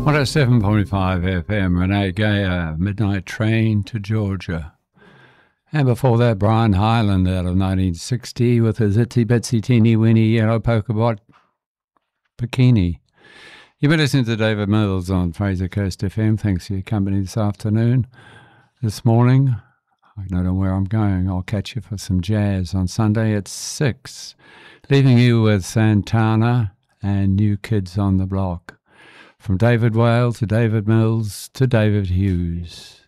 107.5 FM, Renee Gayer, Midnight Train to Georgia. And before that, Brian Hyland out of 1960 with his Itsy Bitsy Teeny Weeny Yellow Polka Dot Bikini. You've been listening to David Mills on Fraser Coast FM. Thanks for your company this afternoon. This morning, I don't know where I'm going. I'll catch you for some jazz on Sunday at 6. Leaving you with Santana and New Kids on the Block. From David Whale to David Mills to David Hughes.